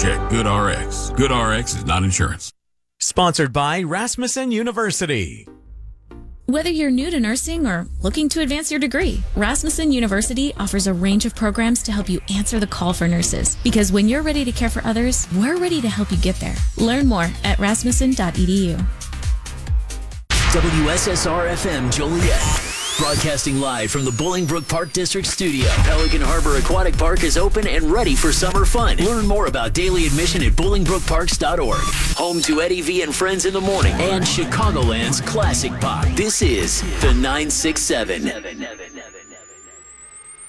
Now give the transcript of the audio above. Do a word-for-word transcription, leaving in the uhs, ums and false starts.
check GoodRx. GoodRx is not insurance. Sponsored by Rasmussen University. Whether you're new to nursing or looking to advance your degree, Rasmussen University offers a range of programs to help you answer the call for nurses. Because when you're ready to care for others, we're ready to help you get there. Learn more at rasmussen dot e d u. W S S R F M Joliet. Broadcasting live from the Bolingbrook Park District Studio. Pelican Harbor Aquatic Park is open and ready for summer fun. Learn more about daily admission at bolingbrook parks dot org. Home to Eddie V and Friends in the Morning and Chicagoland's classic pop. This is the nine six seven.